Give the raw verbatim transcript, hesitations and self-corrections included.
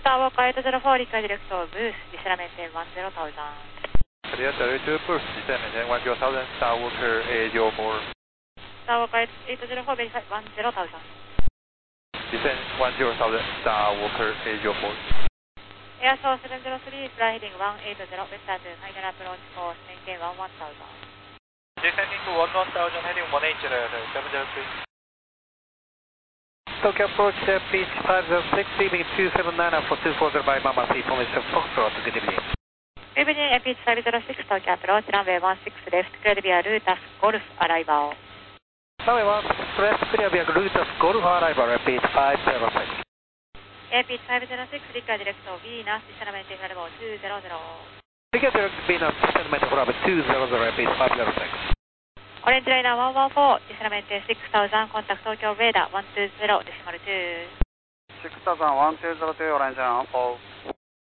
Star Walker eight zero four, require direct to booth, descend maintain one zero thousand. Clear direct to booth, descend maintain one zero thousand, Star Walker eight zero four. Star Walker eight zero four, verify one zero thousand. Descend one zero thousand, Star Walker eight zero four. Air Source seven zero three, fly heading one eight zero, vector to final approach course, maintain one one thousand. Descending to one one thousand, heading one eight zero, seven zero three. Tokyo approach, uh, pitch five zero six, leaving two seven nine for two four zero by Mama three formation Foxtrot, good evening. Good evening, pitch five zero six, Tokyo approach, runway one six left, clear via Lutas Golf arrival. Runway one six left, clear via Lutas Golf arrival, pitch five zero six. Air pitch five zero six, require direct to Venus, descend maintain level two zero zero. Require direct Venus, descend maintain level two zero zero, pitch five zero six. Orange Liner one one four, descend maintain six thousand, contact Tokyo radar one two zero, decimal two. six thousand one two zero two, Orange Liner one four.